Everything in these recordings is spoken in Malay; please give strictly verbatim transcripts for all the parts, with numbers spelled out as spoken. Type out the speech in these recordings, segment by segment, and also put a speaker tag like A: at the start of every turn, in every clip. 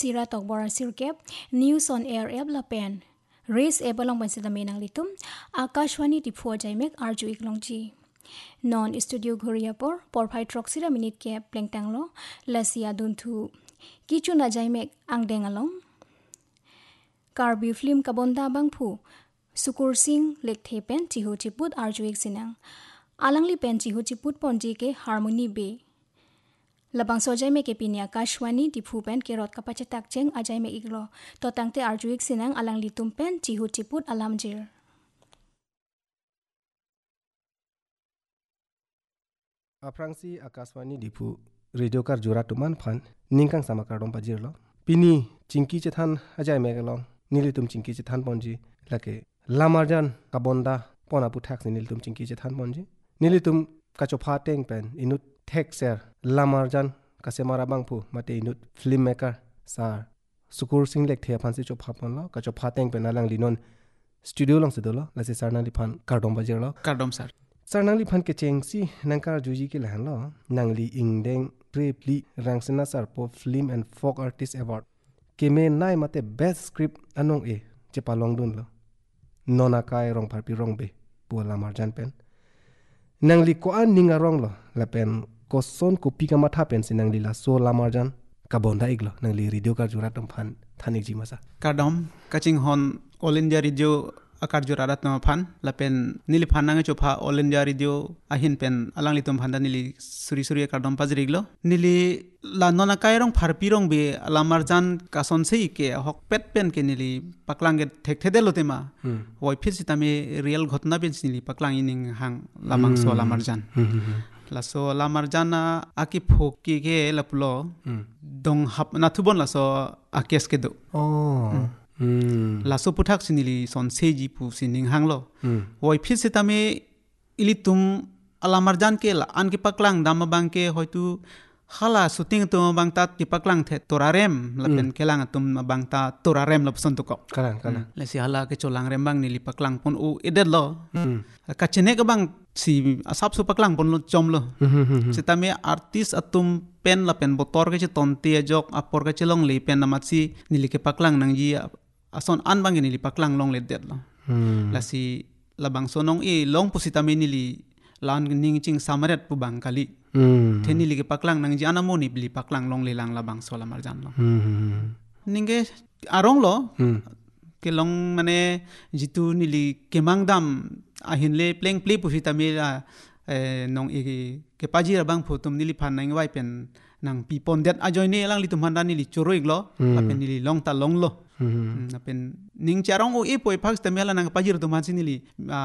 A: sira tokbora sirkep news on air app la pen raise e balong ban sitame nang litum akashwani diphu jaimek arju iklongji non studio ghoria por por phai trok sira minute ke plengtanglo lasia duntu kichu na jaimek angdeng along karbi film kabonda bangphu sukur sing lekthe pen chihu chiput arju ik sinang alangli pen chihu chiput ponji ke harmony be labang sojai me ke pinia kashwani diphu pen kerot kapachetak cheng ajai me iglo to tangte arjuik sinang alang litum pen chihu chiput alamjir
B: aprangsi akashwani diphu radio kar jura tuman phan ningkang samakar dom pajir lo pini chingki chethan ajai me gelong nilitum chingki chethan ponji lake lamarjan kabonda pona puthak nilitum chingki chethan ponji nilitum kachopha teng pen inut Texer Lamarjan kasemara bangpu mate inut filmmaker sar sukur sing lek thia phansi chop phapon lo ka chop phateng pe nalang linon studio long sedolo la se sarna li phan kardom bajir lo
C: kardom sar
B: sarna li phan ke chengsi nangkar juji ke lan lo nangli ingdeng prepli rangsena sar po film and folk artist award keme nai mate best script anong e che palong dun lo nona kai rong pharpi rong be pu Lamarjan pen nangli ko an ninga rong lo la pen ko son ko pika matha pen sinang lila so Lamarjan kabonda iglo nangli radio kar jura tom phan thanik ji masa
C: kadom kaching hon all india radio akar jura rat no phan la pen nili phan nang chopha all india radio ahin pen alang litom phan da nili suri suri kadom pajriglo nili la nona kairong pharpi rong be Lamarjan kason sei ke hok pet pen ke nili paklang ge thek thedelo tema hoi phit sitame real ghotna ben nili paklang ining hang lamang so Lamarjan laso Lamarjan aki phok ki ge laplo dong hap na thubon laso akes ke do
B: oh
C: laso puthak sinili son seji pu sining hanglo hoi phit sitame ilitum Lamarjan ke la an ke paklang dam bang ke hoitu khala shooting to bangta ti paklang the torarem lapen kelang tum bangta torarem lopson to ko
B: kalang kalang
C: le si hala ke cholang rem bang nili paklang pon u edel lo ka chene ka bang si asap su paklang pon lo chom lo sitame artist atum pen lapen botor ke tonte jok apor ke chelong le pen namat si nili ke paklang nang ji ason an bang nili paklang long le det lo la si labang sonong e long pusitame nili lan ning ching samaret pu bang kali theni ligi paklang nang ji anamo ni bli paklang long le lang labang so Lamarjan lo ninge arong lo ke long mane jitu nili kemang dam ahin le pleng play pu vitame nong e ke paji rabang photum nili phan nang wai pen nang pi pon det ajoy ne lang litum handa nili choroi glo lapen nili long ta long lo lapen ning charong o e poi phaks tamela nang paji ru man sinili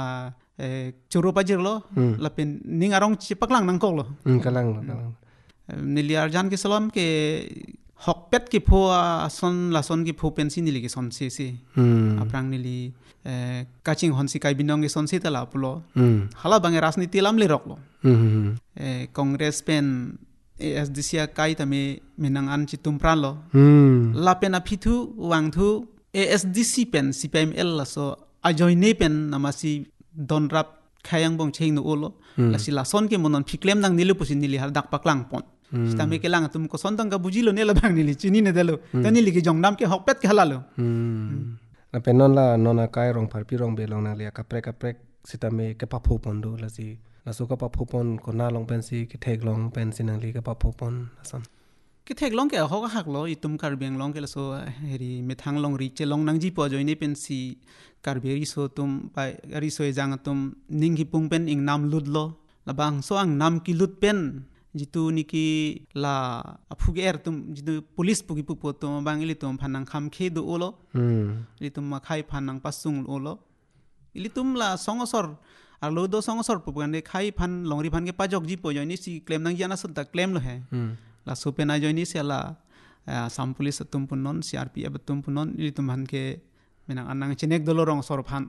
C: choro pajir lo lapen ning arong chipaklang nang kok lo
B: kalang kalang
C: nili arjan ke salam ke hokpet ki pho son la son ki pho pensi nili ke son se se aprang nili kaching honsi kai binong ke son se tala pulo hala bange rasniti lam le rok lo congress pen asdc kai tame menang an chitum pran lo lapen apithu wangthu asdc pen cpml la so ajoy ne pen namasi donrap khayang bong cheng no olo la sila son ke monon phiklem nang nilu pusin nili har dak paklang pon stame ke lang tum ko son tang ka bujilo ne la bang nili chini ne delo tani li ke jongnam ke hokpet ke halalo
B: na penon la nona kai rong pharpi rong be long na le ka prek ka prek sitame ke pa pho pon do la si la so ka pa pho pon ko na long pen si ke thek long pen sinang li ka pa pho pon asan
C: ke thek long ke ho ka hak lo itum kar beng long ke la so heri methang long ri che long nang ji po joine pen si karberi so tum pai ari so jang tum ninghi pung pen ing nam lut lo labang so ang nam ki lut pen jitu niki la aphuge er tum jitu police pugi pu po tum bang ili tum phanang kham khe do olo ili tum ma khai phanang pasung olo ili tum la songosor ar lo do songosor pu gan khai phan longri phan ke pajok ji po joini si claim nang jana sut ta claim lo hai la so pen a joini se la sam police tum punon crpf tum punon ili tum han ke menang anang chenek dolo rong sor phan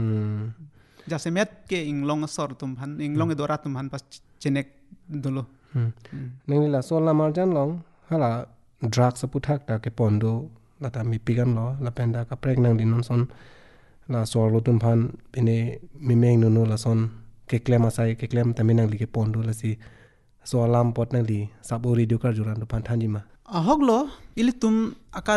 C: jase met ke ing long sor tum phan ing long dora tum han pas chenek dolo
B: nang la so Lamarjan long hala drugs puthak ta ke pondo la ta mi pigan lo la penda ka prek nang dinon son la sor lo tum phan bine mi meng no no la son ke klem asai ke klem ta menang li ke pondo la si so alam pot nang li sabo radio kar juran do phan thanji ma
C: ahoglo ilitum akar